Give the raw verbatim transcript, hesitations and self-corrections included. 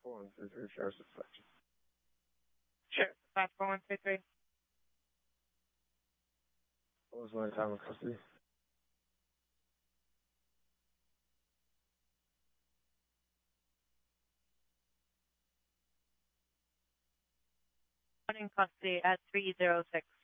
four one three three, Ferris Reflection. Sure, five four one three three. What was my time of custody? In custody at three zero six.